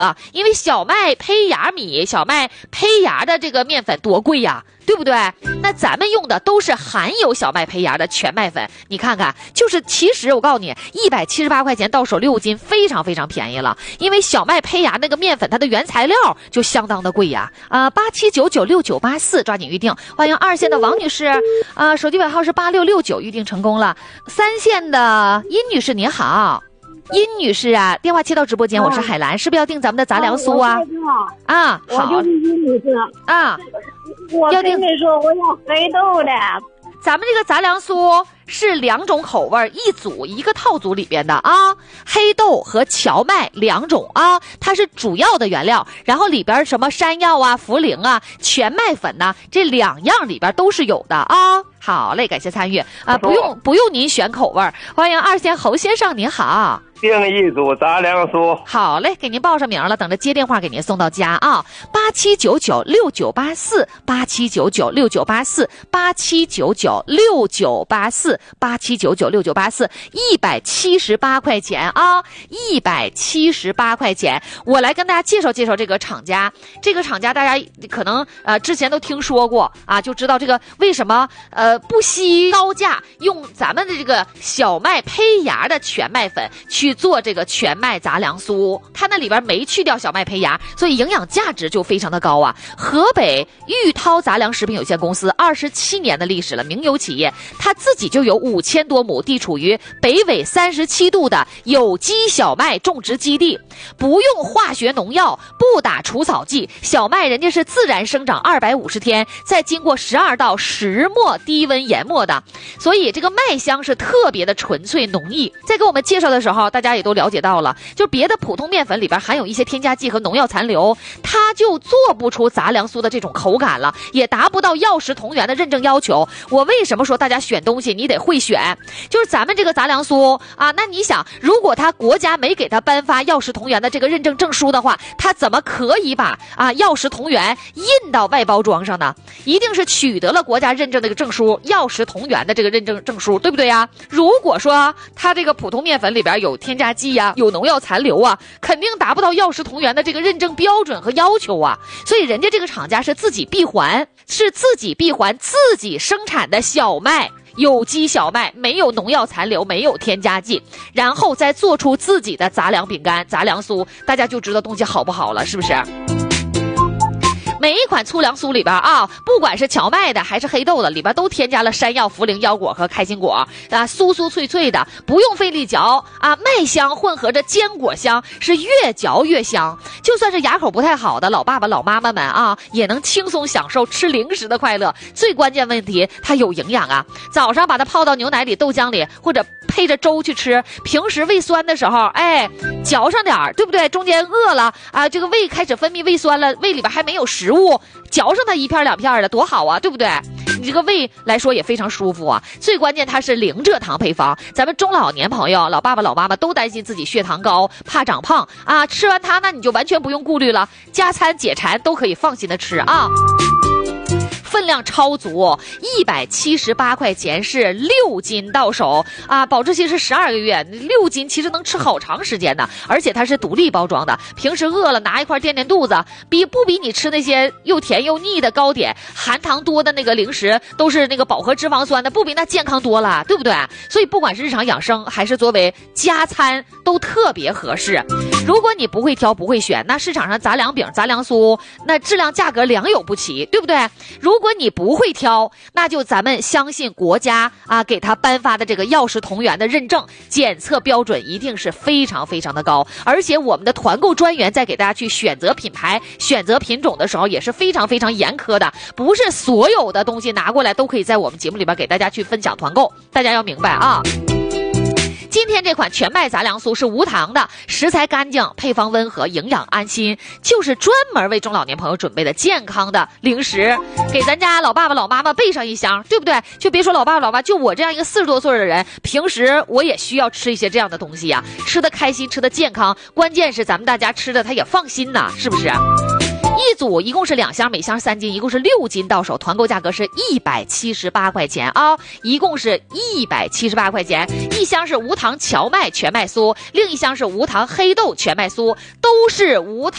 啊，因为小麦胚芽米、小麦胚芽的这个面粉多贵呀，对不对？那咱们用的都是含有小麦胚芽的全麦粉，你看看，就是其实我告诉你，178块钱到手6斤，非常非常便宜了。因为小麦胚芽那个面粉，它的原材料就相当的贵呀。87996984，抓紧预定。欢迎2线的王女士，手机尾号是8669，预定成功了。3线的殷女士您好。殷女士啊，电话切到直播间，我是海兰，是不是要订咱们的杂粮酥啊？好， 我就是殷女士啊。 我跟你说，我要黑豆的。 咱们这个杂粮酥是2种口味一组一个套组里边的啊，黑豆和荞麦2种啊，它是主要的原料，然后里边什么山药啊、茯苓啊、全麦粉呐，这2样里边都是有的啊。好嘞，感谢参与啊，不用您选口味。欢迎2线侯先生，您好。 订一组杂粮酥。 好嘞，给您报上名了，等着接电话给您送到家啊。87996984，87996984，87996984，178块钱啊，178块钱。我来跟大家介绍介绍这个厂家。这个厂家大家可能之前都听说过啊，就知道这个为什么不惜高价用咱们的这个小麦胚芽的全麦粉去做这个全麦杂粮酥，它那里边没去掉小麦胚芽，所以营养价值就非常的高啊。河北玉涛杂粮食品有限公司27年的历史了，名有企业，它自己就有5000多亩地处于北纬37度的有机小麦种植基地，不用化学农药，不打除草剂，小麦人家是自然生长250天，再经过12道石磨低温研磨的，所以这个麦香是特别的纯粹浓郁。在给我们介绍的时候，大家也都了解到了，就别的普通面粉里边含有一些添加剂和农药残留，它就做不出杂粮酥的这种口感了，也达不到药食同源的认证要求。我为什么说大家选东西你得会选？就是咱们这个杂粮酥啊，那你想，如果他国家没给他颁发药食同源的这个认证证书的话，他怎么可以把药食同源印到外包装上呢？一定是取得了国家认证的这个证书，药食同源的这个认证证书，对不对呀？如果说它这个普通面粉里边有添加剂呀，有农药残留啊，肯定达不到药食同源的这个认证标准和要求啊。所以人家这个厂家是自己闭环自己生产的小麦，有机小麦，没有农药残留，没有添加剂，然后再做出自己的杂粮饼干、杂粮酥，大家就知道东西好不好了，是不是？每一款粗粮酥里边啊，不管是荞麦的还是黑豆的，里边都添加了山药、茯苓、腰果和开心果啊，酥酥脆脆的，不用费力嚼啊，麦香混合着坚果香，是越嚼越香。就算是牙口不太好的老爸爸、老妈妈们啊，也能轻松享受吃零食的快乐。最关键问题，它有营养啊！早上把它泡到牛奶里、豆浆里，或者配着粥去吃。平时胃酸的时候，嚼上点儿，对不对？中间饿了啊，这个胃开始分泌胃酸了，胃里边还没有食物，嚼上它1片2片的，多好啊，对不对？你这个胃来说也非常舒服啊。最关键它是零蔗糖配方，咱们中老年朋友、老爸爸老妈妈都担心自己血糖高，怕长胖啊，吃完它那你就完全不用顾虑了，加餐解馋都可以放心的吃啊。分量超足，178块钱是6斤到手啊，保质期是12个月，6斤其实能吃好长时间的，而且它是独立包装的，平时饿了拿一块垫垫肚子，比你吃那些又甜又腻的糕点、含糖多的那个零食，都是那个饱和脂肪酸的，不比那健康多了，对不对？所以不管是日常养生还是作为加餐，都特别合适。如果你不会挑不会选，那市场上杂粮饼、杂粮酥那质量价格良莠不齐，对不对？如果你不会挑，那就咱们相信国家给他颁发的这个药食同源的认证，检测标准一定是非常非常的高。而且我们的团购专员在给大家去选择品牌、选择品种的时候也是非常非常严苛的，不是所有的东西拿过来都可以在我们节目里边给大家去分享团购，大家要明白啊。今天这款全麦杂粮酥是无糖的，食材干净，配方温和，营养安心，就是专门为中老年朋友准备的健康的零食，给咱家老爸爸老妈妈备上一箱，对不对？就别说老爸爸老妈，就我这样一个40多岁的人，平时我也需要吃一些这样的东西呀，吃得开心，吃得健康，关键是咱们大家吃的他也放心呐，是不是？ 一组一共是2箱，每箱3斤，一共是6斤到手，团购价格是178块钱啊，一共是178块钱。一箱是无糖荞麦全麦酥，另一箱是无糖黑豆全麦酥，都是无糖。